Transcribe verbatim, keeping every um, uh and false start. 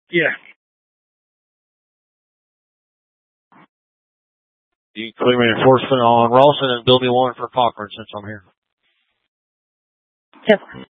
Yeah. You can clear reinforcement on Rawson and build me one for Cochran since I'm here. Yep.